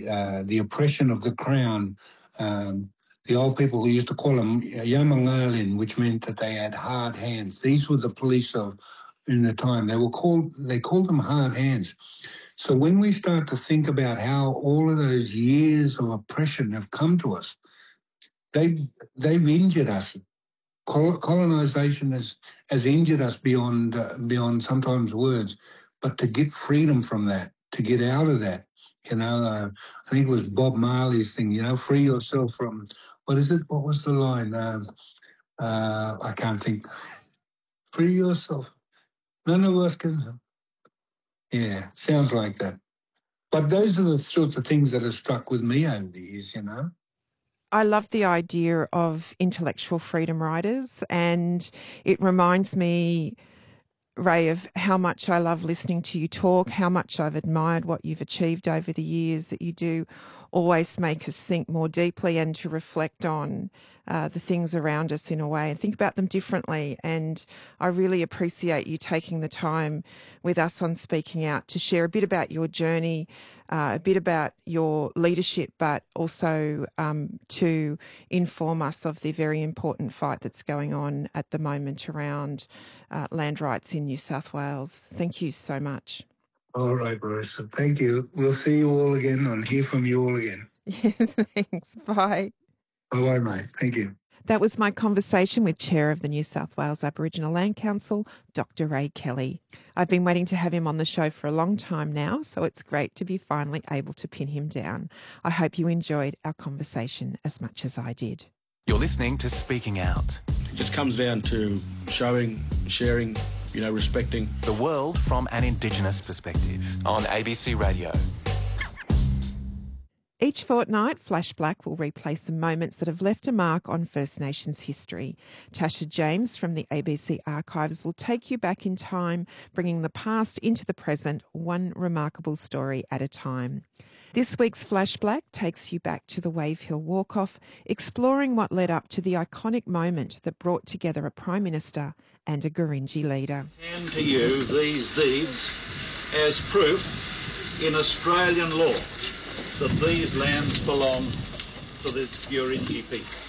the oppression of the Crown. The old people who used to call them Yamangalin, which meant that they had hard hands. These were the police of in the time. They called them hard hands. So when we start to think about how all of those years of oppression have come to us, they've injured us. Colonization has injured us beyond sometimes words. But to get freedom from that, to get out of that, I think it was Bob Marley's thing, free yourself from, what is it? What was the line? I can't think. Free yourself. None of us can. Yeah, sounds like that. But those are the sorts of things that have struck with me over the years, I love the idea of intellectual freedom riders, and it reminds me, Ray, of how much I love listening to you talk, how much I've admired what you've achieved over the years, that you do always make us think more deeply and to reflect on the things around us in a way and think about them differently. And I really appreciate you taking the time with us on Speaking Out to share a bit about your journey, a bit about your leadership, but also to inform us of the very important fight that's going on at the moment around land rights in New South Wales. Thank you so much. All right, Marissa. Thank you. We'll see you all again and hear from you all again. Yes, thanks. Bye. Bye-bye, mate. Thank you. That was my conversation with Chair of the New South Wales Aboriginal Land Council, Dr. Ray Kelly. I've been waiting to have him on the show for a long time now, so it's great to be finally able to pin him down. I hope you enjoyed our conversation as much as I did. You're listening to Speaking Out. It just comes down to showing, sharing, respecting the world from an Indigenous perspective on ABC Radio. Each fortnight, Flash Black will replay some moments that have left a mark on First Nations history. Tasha James from the ABC Archives will take you back in time, bringing the past into the present, one remarkable story at a time. This week's Flash Black takes you back to the Wave Hill Walk-Off, exploring what led up to the iconic moment that brought together a Prime Minister and a Gurindji leader. Hand to you these deeds as proof in Australian law that these lands belong to the Gurindji people.